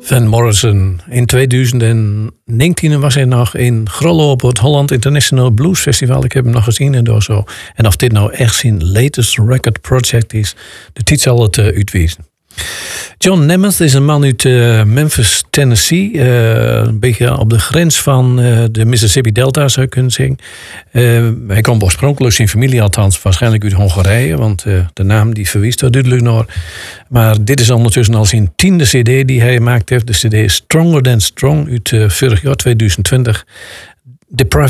Van Morrison. In 2019 was hij nog in Grollo op het Holland International Blues Festival. Ik heb hem nog gezien en door zo. En of dit nou echt zijn latest record project is, de tijd zal het uitwijzen. John Nemeth is een man uit Memphis, Tennessee. Een beetje op de grens van de Mississippi Delta, zou je kunnen zeggen. Hij komt oorspronkelijk, zijn familie althans, waarschijnlijk uit Hongarije. Want de naam die verwijst daar duidelijk naar. Maar dit is ondertussen al zijn 10e cd die hij gemaakt heeft. De cd Stronger Than Strong uit vorig jaar 2020. Deprivation